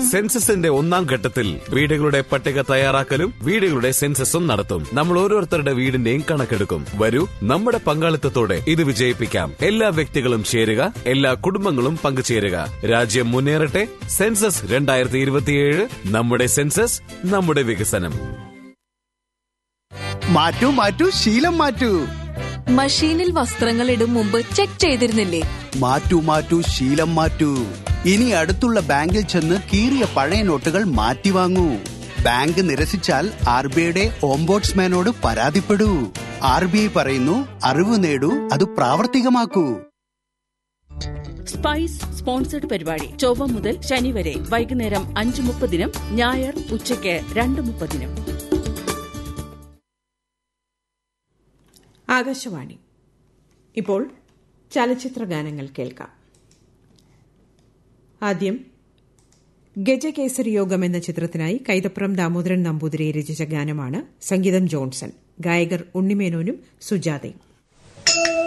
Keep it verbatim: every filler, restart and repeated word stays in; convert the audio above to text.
സെൻസസിന്റെ ഒന്നാം ഘട്ടത്തിൽ വീടുകളുടെ പട്ടിക തയ്യാറാക്കലും വീടുകളുടെ സെൻസസും നടത്തും. നമ്മൾ ഓരോരുത്തരുടെ വീടിന്റെയും കണക്കെടുക്കും. വരൂ, നമ്മുടെ പങ്കാളിത്തത്തോടെ ഇത് വിജയിപ്പിക്കാം. എല്ലാ വ്യക്തികളും ചേരുക, എല്ലാ കുടുംബങ്ങളും പങ്കുചേരുക. രാജ്യം മുന്നേറട്ടെ. സെൻസസ് രണ്ടായിരത്തി ഇരുപത്തിയേഴ്. നമ്മുടെ സെൻസസ്, നമ്മുടെ വികസനം. മാറ്റൂ മാറ്റൂ ശീലം മാറ്റൂ. മഷീനിൽ വസ്ത്രങ്ങൾ ഇടും മുമ്പ് ചെക്ക് ചെയ്തിരുന്നില്ലേ? മാറ്റൂ മാറ്റൂ ശീലം മാറ്റൂ. ഇനി അടുത്തുള്ള ബാങ്കിൽ ചെന്ന് കീറിയ പഴയ നോട്ടുകൾ മാറ്റി വാങ്ങൂ. ബാങ്ക് നിരസിച്ചാൽ ആർ ബി ഐയുടെ ഓംബോഡ്സ്മാനോട് പരാതിപ്പെടൂ. ആർ ബി ഐ പറയുന്നു, അറിവ് നേടൂ, അത് പ്രാവർത്തികമാക്കൂ. സ്പൈസ് സ്പോൺസർഡ് പരിപാടി ചൊവ്വ മുതൽ ശനി വരെ വൈകുന്നേരം അഞ്ച് മുപ്പതിനും ഞായർ ഉച്ചയ്ക്ക് രണ്ട് മുപ്പതിനും. ആകാശവാണി. ഇപ്പോൾ ചലച്ചിത്ര ഗാനങ്ങൾ കേൾക്കാം. ആദ്യം ഗജകേസരി യോഗം എന്ന ചിത്രത്തിനായി കൈതപ്രം ദാമോദരൻ നമ്പൂതിരി രചിച്ച ഗാനമാണ്. സംഗീതം ജോൺസൺ. ഗായകർ ഉണ്ണിമേനോനും സുജാതയും.